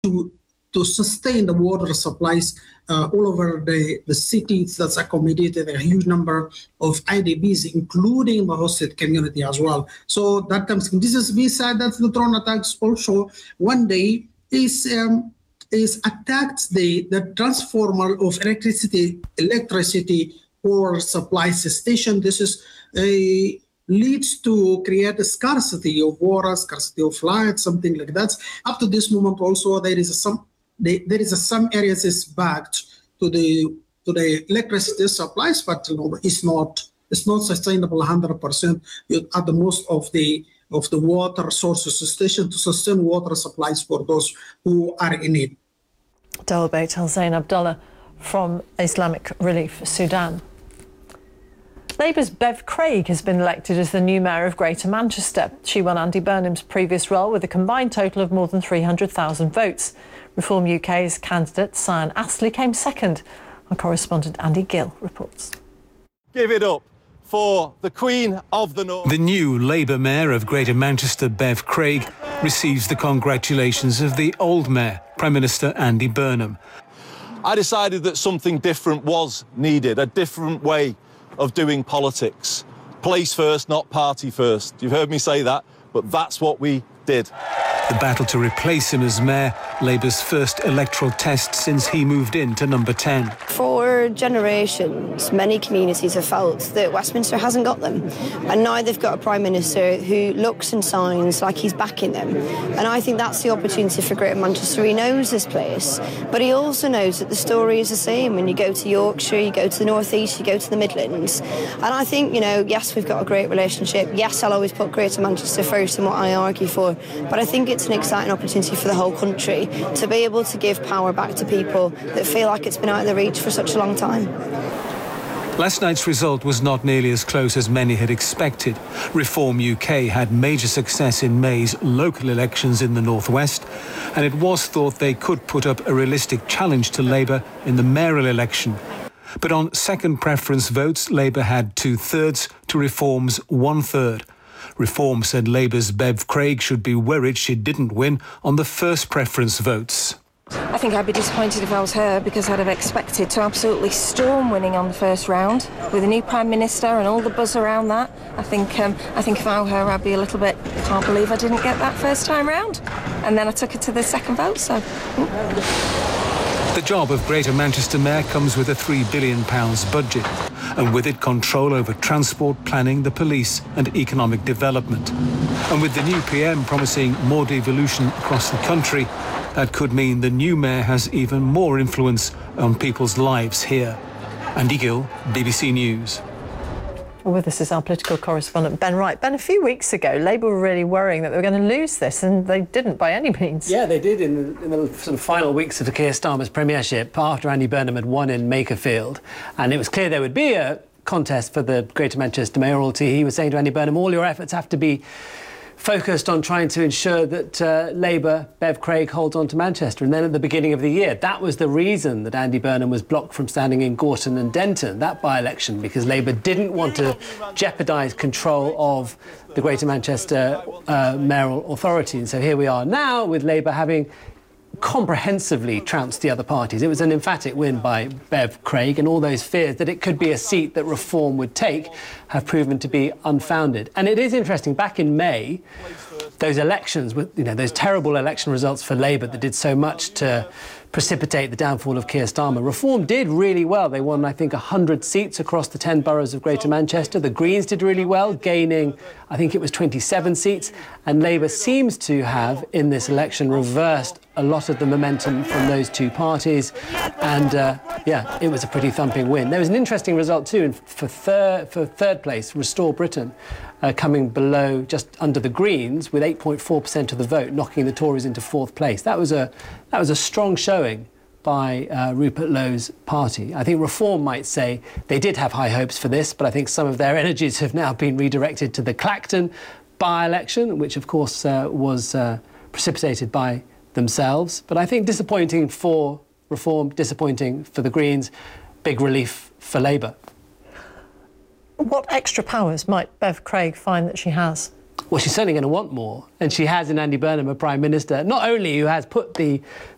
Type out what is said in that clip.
to sustain the water supplies all over the cities that's accommodated a huge number of IDPs, including the hosted community as well. So that comes. This is we said that the drone attacks also one day is attacked the transformer of electricity or supply station. This is leads to create a scarcity of water, scarcity of light, something like that. Up to this moment, also there is some areas is backed to the electricity supplies, but it's not sustainable 100% at the most of the water sources station to sustain water supplies for those who are in need. Dalbait Al-Zain Abdullah from Islamic Relief Sudan. Labour's Bev Craig has been elected as the new mayor of Greater Manchester. She won Andy Burnham's previous role with a combined total of more than 300,000 votes. Reform UK's candidate, Cyan Astley, came second. Our correspondent Andy Gill reports. Give it up for the Queen of the North. The new Labour mayor of Greater Manchester, Bev Craig, receives the congratulations of the old mayor, Prime Minister Andy Burnham. I decided that something different was needed, a different way of doing politics. Place first, not party first. You've heard me say that, but that's what we did. The battle to replace him as mayor, Labour's first electoral test since he moved into number 10. For generations, many communities have felt that Westminster hasn't got them, and now they've got a Prime Minister who looks and sounds like he's backing them. And I think that's the opportunity for Greater Manchester. He knows this place, but he also knows that the story is the same when you go to Yorkshire, you go to the North East, you go to the Midlands. And I think, yes, we've got a great relationship. Yes, I'll always put Greater Manchester first in what I argue for, but I think it's an exciting opportunity for the whole country to be able to give power back to people that feel like it's been out of their reach for such a long time. Last night's result was not nearly as close as many had expected. Reform UK had major success in May's local elections in the northwest, and it was thought they could put up a realistic challenge to Labour in the mayoral election. But on second preference votes, Labour had 2/3 to Reform's 1/3. Reform said Labour's Bev Craig should be worried she didn't win on the first preference votes. I think I'd be disappointed if I was her, because I'd have expected to absolutely storm winning on the first round with a new Prime Minister and all the buzz around that. I think if I were her, I'd be a little bit, can't believe I didn't get that first time round. And then I took it to the second vote, so... The job of Greater Manchester Mayor comes with a £3 billion budget, and with it control over transport, planning, the police and economic development. And with the new PM promising more devolution across the country, that could mean the new mayor has even more influence on people's lives here. Andy Gill, BBC News. With us is our political correspondent, Ben Wright. Ben, a few weeks ago, Labour were really worrying that they were going to lose this, and they didn't by any means. Yeah, they did in the sort of final weeks of Keir Starmer's premiership, after Andy Burnham had won in Makerfield. And it was clear there would be a contest for the Greater Manchester mayoralty. He was saying to Andy Burnham, all your efforts have to be focused on trying to ensure that Labour, Bev Craig, holds on to Manchester. And then at the beginning of the year, that was the reason that Andy Burnham was blocked from standing in Gorton and Denton, that by-election, because Labour didn't want to jeopardise control of the Greater Manchester mayoral authority. And so here we are now with Labour having comprehensively trounced the other parties. It was an emphatic win by Bev Craig, and all those fears that it could be a seat that Reform would take have proven to be unfounded. And it is interesting, back in May, those elections, those terrible election results for Labour that did so much to precipitate the downfall of Keir Starmer, Reform did really well. They won, I think, 100 seats across the 10 boroughs of Greater Manchester. The Greens did really well, gaining, I think it was 27 seats. And Labour seems to have, in this election, reversed a lot of the momentum from those two parties. And, it was a pretty thumping win. There was an interesting result, too, for third place, Restore Britain, coming below, just under the Greens, with 8.4% of the vote, knocking the Tories into fourth place. That was a strong showing by Rupert Lowe's party. I think Reform might say they did have high hopes for this, but I think some of their energies have now been redirected to the Clacton by-election, which, of course, was precipitated by themselves. But I think disappointing for Reform, disappointing for the Greens, big relief for Labour. What extra powers might Bev Craig find that she has? Well, she's certainly going to want more. And she has in Andy Burnham a Prime Minister, not only who has put the